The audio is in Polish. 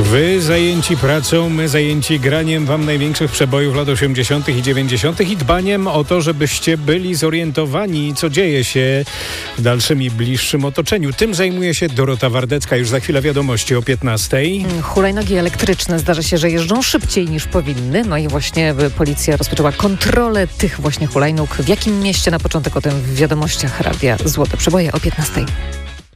Wy zajęci pracą, my zajęci graniem wam największych przebojów lat 80. i 90. i dbaniem o to, żebyście byli zorientowani, co dzieje się w dalszym i bliższym otoczeniu. Tym zajmuje się Dorota Wardecka. Już za chwilę wiadomości o 15:00. Hulajnogi elektryczne zdarza się, że jeżdżą szybciej niż powinny. No i właśnie policja rozpoczęła kontrolę tych właśnie hulajnóg. W jakim mieście? Na początek o tym w wiadomościach Radia Złote Przeboje o 15:00.